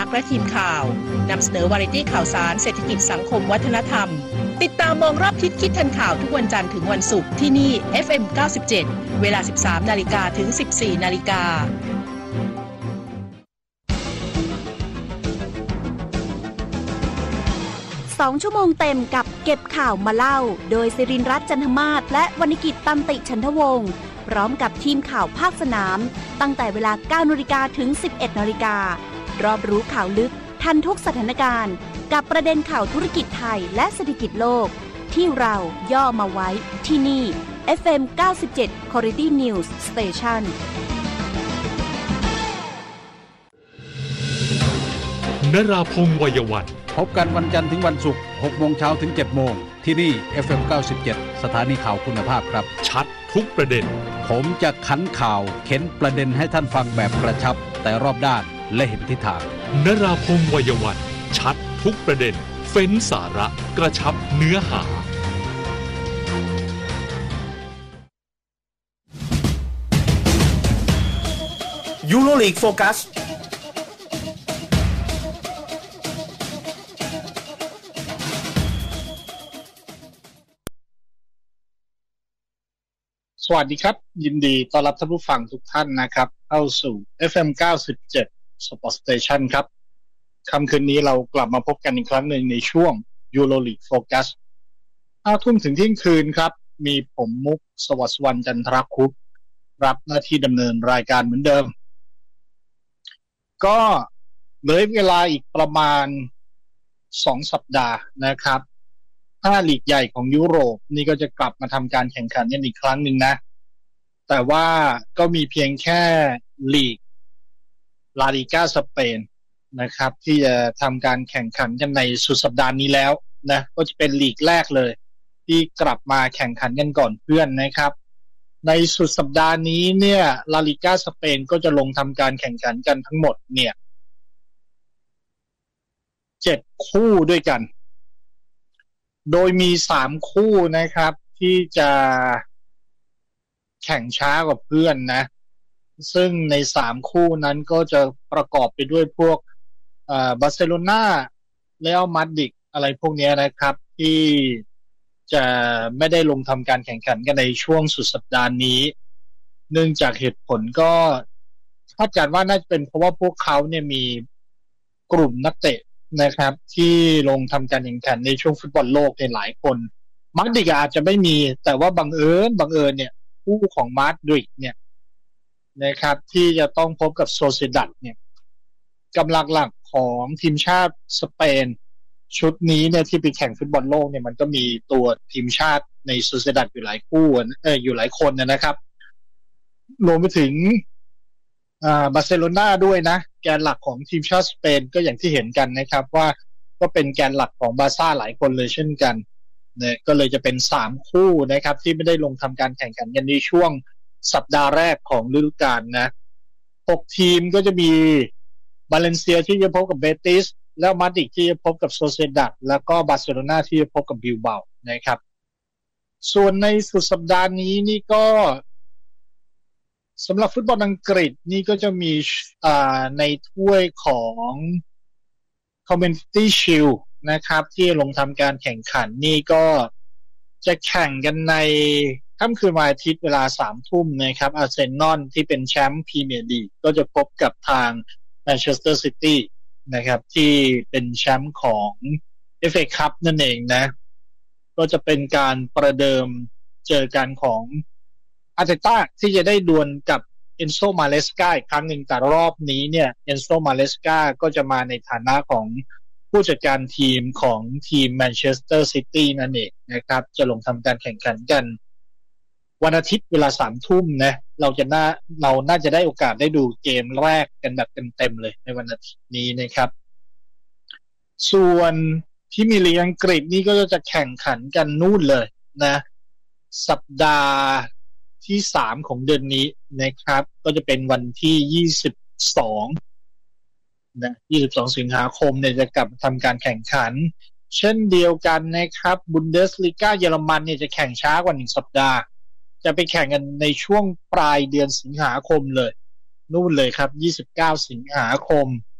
กษ์และทีมข่าวนำเสนอวาไรตี้ข่าวสารเศรษฐกิจสังคมวัฒนธรรมติดตามมองรอบทิศคิดทันข่าวทุกวันจันทร์ถึงวันศุกร์ที่นี่ FM 97 เวลา 13 นาฬิกาถึง 14 นาฬิกา 2 ชั่วโมงเต็มกับเก็บข่าวมาเล่าโดยศิรินทร์รัตน์จันทมาศและวรรณกิจตันติฉันทวงศ์พร้อมกับทีมข่าวภาคสนามตั้งแต่เวลา 9 นาฬิกาถึง 11 นาฬิการอบรู้ข่าวลึกทันทุกสถานการณ์กับประเด็นข่าวธุรกิจไทยและเศรษฐกิจโลกที่เราย่อมาไว้ที่นี่ FM 97 Quality News Station นราพงษ์วัยวันพบกันวันจันทร์ถึงวันศุกร์ 6 โมงเช้าถึง 7 โมงที่นี่ FM 97 สถานีข่าวคุณภาพครับชัดทุกประเด็นผมจะขันข่าวเข็นประเด็นให้ท่านฟังแบบกระชับแต่รอบด้านและเห็นทิศทางนราพงษ์วัยวันชัดทุกประเด็นเฟ้นสาระกระชับเนื้อหายูโรลีกโฟกัสสวัสดีครับยินดีต้อนรับท่านผู้ฟังทุกท่านนะครับเข้าสู่ FM 97 Sport Station ครับค่ำคืนนี้เรากลับมาพบกันอีกครั้งหนึ่งในช่วง EuroLeague Focus 5 ทุ่มถึงเที่ยงคืนครับมีผมมุกสวัสดิ์วรรณจันทรคุปต์รับหน้าที่ดำเนินรายการเหมือนเดิมก็เหลือเวลาอีกประมาณ2 สัปดาห์นะครับ5 ลีกใหญ่ของยุโรปนี่ก็จะกลับมาทำการแข่งขันกันอีกครั้งหนึ่งนะแต่ว่าก็มีเพียงแค่ลีกลาลิก้าสเปนนะครับที่จะทำการแข่งขันกันในสุดสัปดาห์นี้แล้วนะก็จะเป็นลีกแรกเลยที่กลับมาแข่งขันกันก่อนเพื่อนนะครับในสุดสัปดาห์นี้เนี่ยลาลิก้าสเปนก็จะลงทำการแข่งขันกันทั้งหมดเนี่ย7 คู่ด้วยกันโดยมี3 คู่นะครับที่จะแข่งช้ากว่าเพื่อนนะซึ่งใน3 คู่นั้นก็จะประกอบไปด้วยพวกบาร์เซโลนาเรอัลมาดริดอะไรพวกนี้นะครับที่จะไม่ได้ลงทำการแข่งขันกันในช่วงสุดสัปดาห์นี้เนื่องจากเหตุผลก็คาดการณ์ว่าน่าจะเป็นเพราะว่าพวกเขาเนี่ยมีกลุ่มนักเตะนะครับที่ลงทำการแข่งขันในช่วงฟุตบอลโลกในหลายคนมาดริดอาจจะไม่มีแต่ว่าบังเอิญเนี่ยคู่ของมาดริดเนี่ยนะครับที่จะต้องพบกับโซเซดัดเนี่ยกำลังหลักของทีมชาติสเปนชุดนี้เนี่ยที่ไปแข่งฟุตบอลโลกเนี่ยมันก็มีตัวทีมชาติในโซเซดัดอยู่หลายคู่อยู่หลายคนนะครับรวมไปถึงบาร์เซโลนาด้วยนะแกนหลักของทีมชาติสเปนก็อย่างที่เห็นกันนะครับว่าก็เป็นแกนหลักของบาร์ซ่าหลายคนเลยเช่นกันเนี่ยก็เลยจะเป็น3 คู่นะครับที่ไม่ได้ลงทำการแข่งขันกันในช่วงสัปดาห์แรกของฤดูกาลนะ6 ทีมก็จะมีบาเลนเซียที่จะพบกับเบติสแล้วมาดริดที่จะพบกับโซเซดัดแล้วก็บาร์เซโลนาที่จะพบกับบิลเบานะครับส่วนในสุดสัปดาห์นี้นี่ก็สำหรับฟุตบอลอังกฤษนี่ก็จะมีในถ้วยของ Community Shield นะครับที่ลงทำการแข่งขันนี่ก็จะแข่งกันในค่ำคืนวันอาทิตย์เวลา 3 ทุ่มนะครับอาร์เซนอลที่เป็นแชมป์พรีเมียร์ลีกก็จะพบกับทางแมนเชสเตอร์ซิตี้นะครับที่เป็นแชมป์ของ FA Cup นั่นเองนะก็จะเป็นการประเดิมเจอกันของอาร์เตต้าที่จะได้ดวลกับเอนโซมาเลสกาอีกครั้งหนึ่งแต่รอบนี้เนี่ยเอนโซมาเลสกาก็จะมาในฐานะของผู้จัดการทีมของทีมแมนเชสเตอร์ซิตี้นั่นเองนะครับจะลงทำการแข่งขันกันวันอาทิตย์เวลา 3 ทุ่มนะเราน่าจะได้โอกาสได้ดูเกมแรกกันแบบเต็มๆเลยในวันอาทิตย์นี้นะครับส่วนที่มีลีกอังกฤษนี่ก็จะแข่งขันกันนู่นเลยนะสัปดาห์ที่3ของเดือนนี้นะครับก็จะเป็นวันที่22นะ22 สิงหาคมเนี่ยจะกลับทำการแข่งขันเช่นเดียวกันนะครับบุนเดสลีกาเยอรมันเนี่ยจะแข่งช้ากว่า1 สัปดาห์จะไปแข่งกันในช่วงปลายเดือนสิงหาคมเลยนู่นเลยครับ29 สิงหาคม